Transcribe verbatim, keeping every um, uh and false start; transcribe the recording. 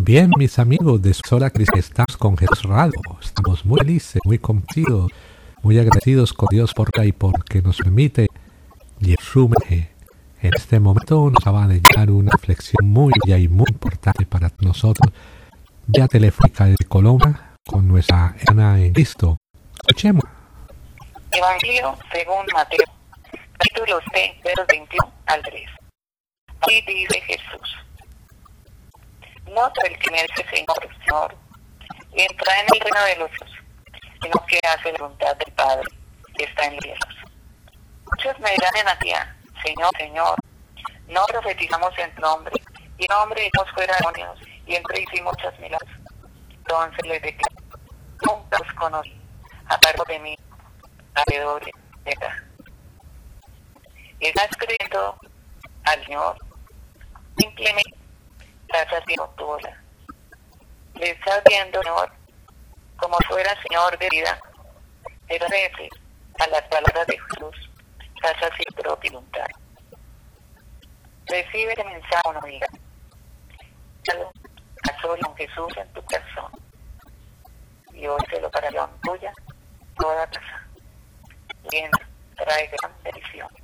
Bien, mis amigos de Sola Cristo, estamos con Jesús Radio. Estamos muy felices, muy contentos, muy agradecidos con Dios por y porque nos permite llevar su mensaje. En este momento nos acaba de llegar una reflexión muy bella y muy importante para nosotros, vía telefónica de Colombia, con nuestra hermana en Cristo. Escuchemos. Evangelio según Mateo, capítulo seis, versos veintiuno al tres. Así dice Jesús: no todo el que me dice Señor, Señor, entra en el reino de los cielos, sino que hace la voluntad del Padre que está en los cielos. Muchos me dirán en aquel día: Señor, Señor, no profetizamos en tu nombre, y en nombre echamos fuera demonios, y entre hicimos muchos milagros. Entonces les declaro: nunca os conocí, apartados de mí, hacedores de pecado. Estás creyendo al Señor, simplemente estás haciendo tu obra. Le estás viendo, Señor, como fuera Señor de vida, pero veces a las palabras de Jesús, estás haciendo tu propia voluntad. Recibe el mensaje con humildad. Dalo a solo con Jesús en tu corazón. Y hoy se lo para la tuya, toda casa. Bien, trae gran bendición.